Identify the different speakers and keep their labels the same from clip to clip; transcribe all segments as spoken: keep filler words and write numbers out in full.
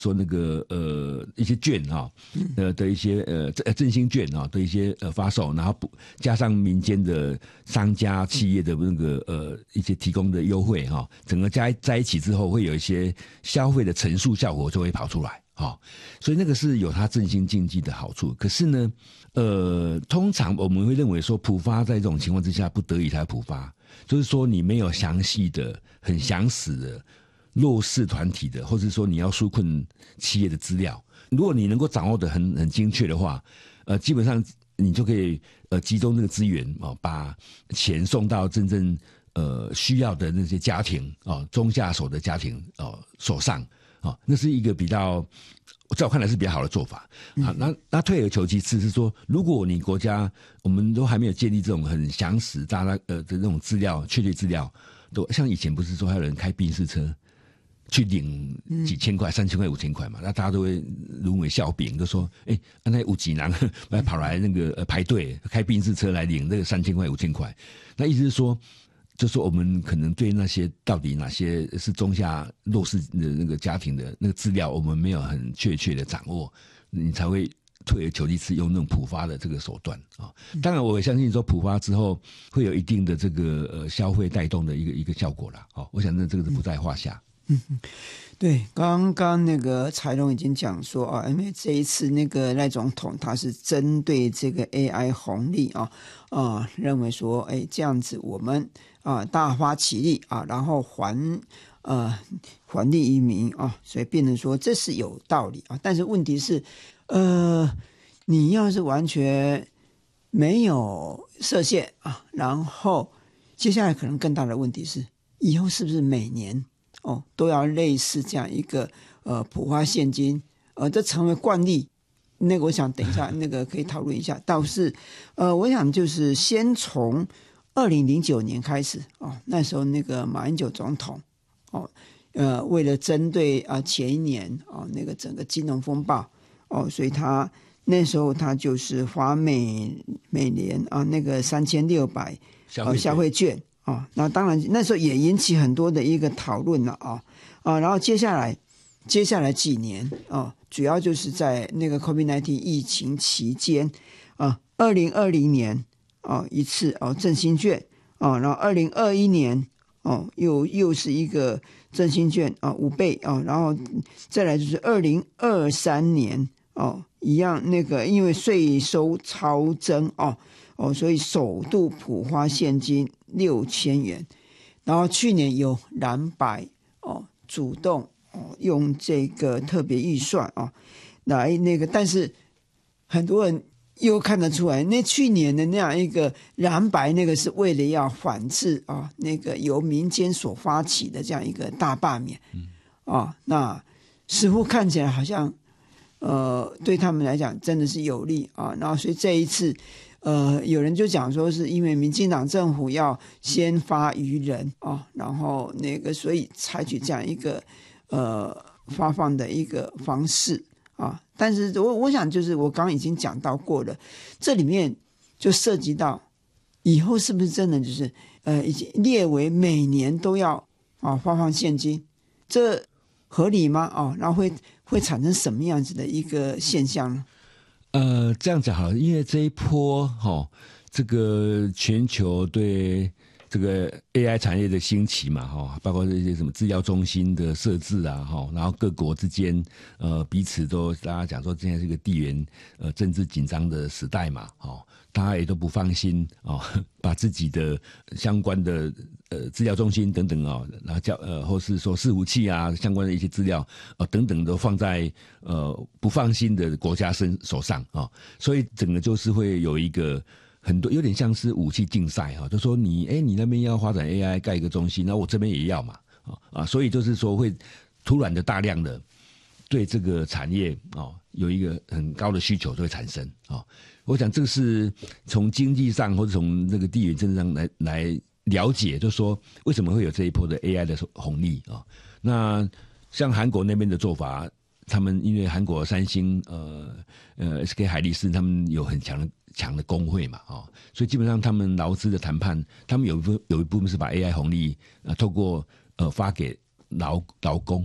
Speaker 1: 说那个呃一些券啊、哦，呃的一些呃振兴券啊、哦、的一些呃发售，然后补加上民间的商家企业的那个呃一些提供的优惠哈、哦，整个加在一起之后，会有一些消费的乘数效果就会跑出来哈、哦，所以那个是有它振兴经济的好处。可是呢，呃，通常我们会认为说普发在这种情况之下不得已才普发，就是说你没有详细的、很详实的。弱势团体的，或者说你要纾困企业的资料，如果你能够掌握的很很精确的话，呃，基本上你就可以呃集中这个资源啊、哦，把钱送到真正呃需要的那些家庭啊、哦，中下手的家庭哦手上啊、哦，那是一个比较在我看来是比较好的做法啊。那那退而求其次是说，如果你国家我们都还没有建立这种很详实大家呃的那种资料确切资料，都像以前不是说还有人开宾士车。去领几千块、三千块、五千块嘛，那大家都会沦为笑柄，就说：“哎、欸，那有几男来跑来那个呃排队开宾士车来领那个三千块、五千块。”那意思是说，就说我们可能对那些到底哪些是中下弱势的那个家庭的那个资料，我们没有很确切的掌握，你才会退而求其次，用那种普发的这个手段啊。当然，我也相信说普发之后会有一定的这个呃消费带动的一个一个效果啦。哦，我想这这个是不在话下。
Speaker 2: 嗯，对，刚刚那个柴龙已经讲说啊，因为这一次那个赖总统他是针对这个 A I 红利啊啊，认为说，哎，这样子我们啊大发其力啊，然后还呃还利于民啊，所以变成说这是有道理啊。但是问题是，呃，你要是完全没有设限啊，然后接下来可能更大的问题是，以后是不是每年？哦，都要类似这样一个呃普发现金，呃，这成为惯例。那个我想等一下那个可以讨论一下。倒是，呃，我想就是先从二零零九年开始哦，那时候那个马英九总统哦，呃，为了针对啊、呃、前一年哦那个整个金融风暴哦，所以他那时候他就是发每每年啊那个三千六百呃消费券。哦，那当然，那时候也引起很多的一个讨论了啊啊，然后接下来接下来几年啊，主要就是在那个 COVID 十九 疫情期间啊，二零二零年啊一次哦振兴券啊，然后二零二一年哦又又是一个振兴券啊五倍啊，然后再来就是二零二三年哦一样那个因为税收超增哦。哦，所以首度普发现金六千元，然后去年有蓝白哦主动哦用这个特别预算哦来那个，但是很多人又看得出来，那去年的那样一个蓝白那个是为了要反制啊、哦、那个由民间所发起的这样一个大罢免啊、嗯哦，那似乎看起来好像呃对他们来讲真的是有利啊、哦，然后所以这一次。呃，有人就讲说，是因为民进党政府要先发于人啊、哦，然后那个，所以采取这样一个呃发放的一个方式啊。但是我我想，就是我刚刚已经讲到过了，这里面就涉及到以后是不是真的就是呃，已经列为每年都要啊发放现金，这合理吗？啊，然后会会产生什么样子的一个现象呢？
Speaker 1: 呃，这样讲好了，因为这一波哈、哦，这个全球对这个 A I 产业的兴起嘛，哈，包括这些什么资料中心的设置啊，哈，然后各国之间呃彼此都大家讲说，现在是一个地缘呃政治紧张的时代嘛，哈，大家也都不放心哦，把自己的相关的呃资料中心等等啊、哦，然后叫呃或是说伺服器啊相关的一些资料呃等等都放在呃不放心的国家身手上啊、哦，所以整个就是会有一个。很多有点像是武器竞赛哈，就说你哎，你那边要发展 A I 盖一个中心，那我这边也要嘛，啊啊，所以就是说会突然的大量的对这个产业哦有一个很高的需求就会产生啊。我想这个是从经济上或者从这个地缘政治上来来了解，就是说为什么会有这一波的 A I 的红利啊？那像韩国那边的做法。他们因为韩国三星、呃呃 S K 海力士，他们有很强的强的工会嘛，哦，所以基本上他们劳资的谈判，他们有一部有一部分是把 A I 红利呃透过呃发给劳劳工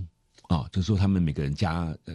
Speaker 1: 啊，就是说他们每个人加